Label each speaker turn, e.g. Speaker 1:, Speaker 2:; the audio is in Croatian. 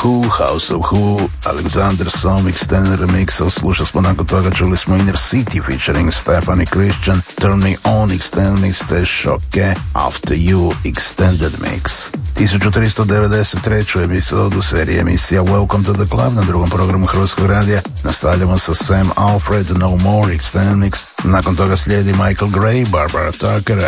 Speaker 1: Who, House of Who, Alexander Som, Extended Remix, slušali smo nakon toga, čuli smo Inner City featuring Stephanie Christian, Turn Me On, Extended Mix, te Šoke, After You, Extended Mix. 1393. epizodu serije emisija Welcome to the Club na drugom programu Hrvatskog radija nastavljamo sa Sam Alfred, No More, Extended Mix, nakon toga slijedi Michael Gray, Barbara Tucker,